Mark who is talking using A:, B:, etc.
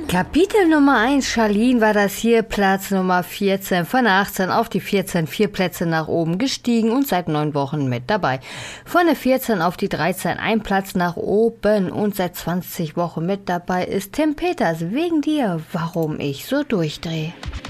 A: Kapitel Nummer 1, Charlene war das hier, Platz Nummer 14, von 18 auf die 14, 4 Plätze nach oben gestiegen und seit 9 Wochen mit dabei. Von der 14 auf die 13, ein Platz nach oben und seit 20 Wochen mit dabei ist Tim Peters, wegen dir, warum ich so durchdrehe.